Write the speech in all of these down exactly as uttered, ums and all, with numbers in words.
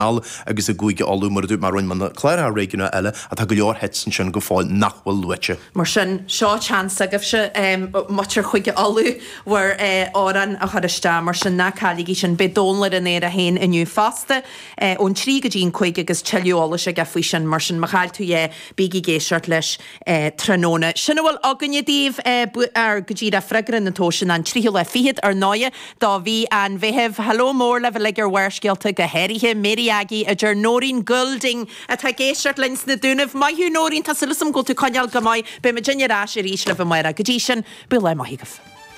agus a gúige alú mar dú mar roin man chléir réigeanna eile a tá go leor hetsin sin go fáil nachhfuil luite. Mar sin seo chance agah se mutir chuige alú war áran a chuiste mar sin na caligí sin bedónla in éad a héin inniu faste ón trí go dín chuige agus teola se gafuí sin mar sin machail tú é bíigi géisiart leis tróna. Sinna bhfuil aganne díomh ar go dtíad a freigrinn na tósin an trí le fiad ar náide dá bhí an bheitheh halló mór le bh le gur bhhaircealta go heirithe Miriagi a gur Nóirín Goulding a tá géisiart lins na dúnamh maithú Nóirín tá sulasam go tú coineal go maiid be me dinne rás a rís le bh maira go dtí sin bu le maithigah.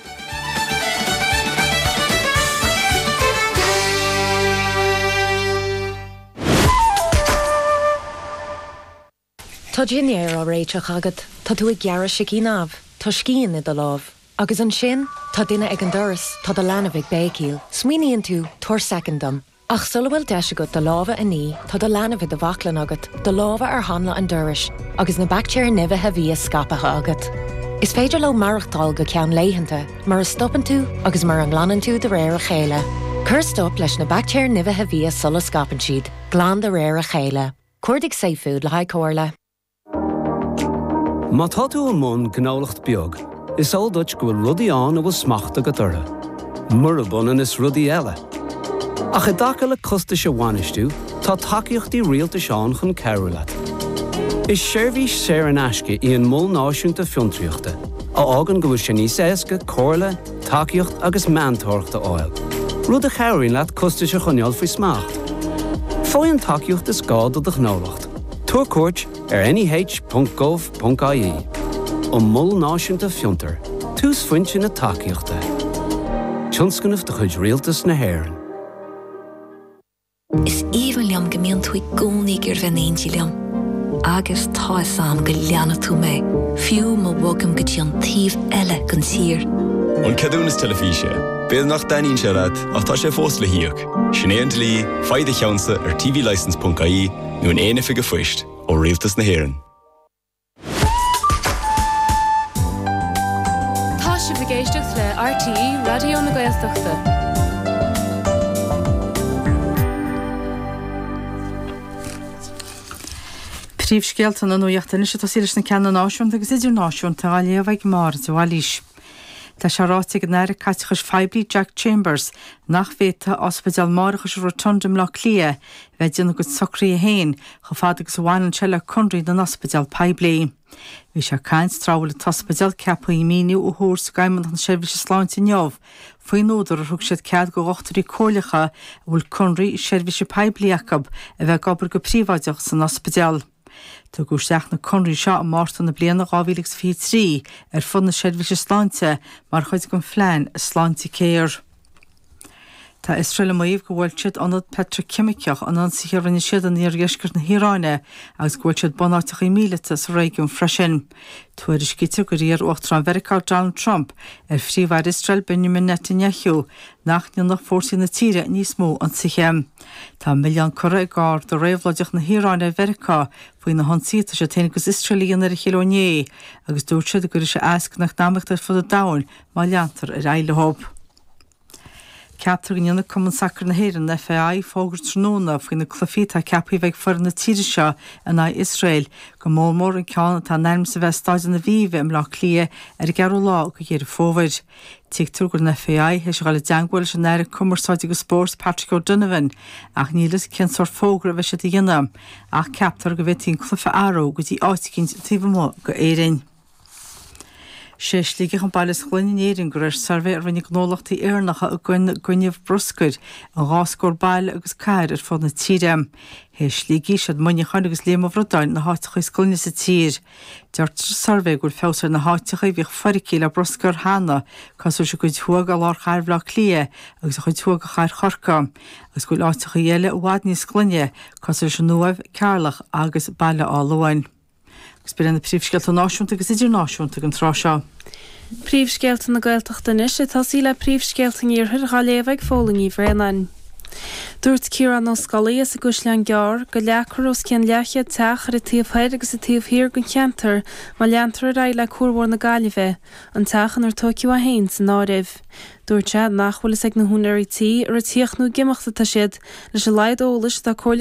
Tá dinnéir á réiteach agad, tá tú ag gearra se cí náb, tá scían i do láb. Agus an sin, tá duine ag an doras, tá do leanamh bécíl, smuoíonn tú tuair secondam. Ach sulla bhfuil deise go do lábha a ní, tá do leanamh do bhaclan agat, do lábha ar hanla an doras, agus na bactéir nimhethe bhí a scapatha agat. Is féidir le marachtáil go ceann léitheanta, mar a stoppan tú agus mar an ghlanan tú de réir a chéile. Cur stop leis na bactéir nimhethe bhí a sulla scapan siad, glán de réir a chéile. Cuirdig Safood le haid cóirle. Má tá tú an mún gnálacht beag, is all dut go bhfuil rudaí an a bhfuil smachta go dora. Mur a bunan is rudaí eile. Ach i daca le costa se bhainistú, tá takeíochtaí rialta seán chun ceiriúlaat. Is seirbhís séir an aisce í an mól náisiúnta fiontriíochta, a ágan go bhfuil sin níos éasca, cóirle, takeíocht agus meantóirachta áil. Rud a cheirún leat costa se chuneal faoi smacht. Fáin takeíocht is gád a gnálacht. Tuair cuairt ar n e h dot gov dot i e. Ó mól náisiúnta fiontar, tús foiinte na takeíochta. Tionscanmh de chuid rialtas na hÉireann. Is even liam gemeen tú gúnaí gur bheith liam. Agus tá sam go leanana tú mé, fiú má bhagam go dtí an taobh eile gan tír. An ceadún is telefíse, béad nach daoín se leat ach tá sé fós le hiíoch. Sinnéant lí, faid a cheansa ar t v license dot i e nó an éana fiige foiist ó rialtas na hÉireann. Tá sé bhgéisteach le R T E Radio na Gaeltachta. Príomhscéalta na nuachtaine se tá síris na ceanna náisiúnta agus idir náisiúnta a léomhaigh mar bhálís. Tá se ráta go neir caiitichas feibli Jack Chambers nach bhéta ospidal márachas rotundum le clia bheith déanana go socraí a héin go fád agus bhhain se le chunraí den ospidal Paiblí. Bhí se caint trábhfuil le tospidal ceapa í míniu ó thúr sa gaiman an seirbhís sláinte neamh. Faoin nódar a thug siad cead go ochtarí cólacha bhfuil chunraí seirbhís Paiblí acab a bheith gobar go príomhaideach san ospidal. Tá gúisteach na chunraí seo a márta na bliana gábhílegs fi trí ar fud na seirbhís sláinte mar chuid go phlean sláinte céir. Tá Israel maíomh go bhfuil siad anad petrochimiciach an an sihéiranne siad an níor gheisceart na híráine agus gúil siad banáteach í míleta sa réigiún freisin. Tuair is cítear go riar uachtar an Vericáil Donald Trump ar phríomhhaid Israel Benjamin Netanyahu nach níl nach fórsaí na tíre níos mó an sichem. Tá millián cura i gár do réamhlaideach na híráine Vericá faoin na honsíta sé téanagus Israelíon ar a chiilóné agus dúirt siad gur is sé easc nach dámachtar fud a dain má leantar ar eile hob. Ceaptar gníanana cumann sacr na hÉireann F A I fógur tróna faoin na clufií tá ceapaí bheith fuair na tíre seo in á Israel go mómór an ceanna tá nearm sa bheith stáid na bhíomh im lá clia ar a gearú lá go dhéar fómhaid. Tíigtar gur na F A I heis gáil deanghfuil se neir cumarsáide go spórs Patrick O'Donovan ach nílas cinsor fógra bheith se dhéanam ach ceaptar go bheith tín clufa aró go dtí áiticinnt tíomh mó go éireann. sé slíige an bailile chluinéirin gur ar sarvé ar bhainnig gnólachtaí éarnacha a gcuineh broscuid an gáscór baile agus cair ar fád na tíre. Hé slíigi siad muinechan agus léamh rodáin na háiticha scoilne sa tír. Deart sarvé gur fésar na háiticha bhíh faricí le broscar hána cosú se chuid thuag a lár chair bhlá clia agus a chuid thuag a chair chorca. Agus gúil áiticha dhéile bhád níos glunne cosú se nuamh cearlach agus baile álahain. Gus bíann na príomhscéalta náisiúnta agus idir náisiúnta an trá seo. Príomhscéalta na Gaeltachta is tá sí le príomhscéalta níorthir gá léomhaigh fólaí bhréanain. Dúirt Ciarán ó Scoláí sa Gúisleán Gear go leachar os cén leache teach ar a tíomhhéir agus a tíomhhír go cheantar má leantar ra le cuarhór na Gaillimhe an teachan ar Tóciú a hain san áibh. Dúirt sé nachhfuil ag na húnairí tí ar a tíochnú gimachta tá siad leis a leid ólas dá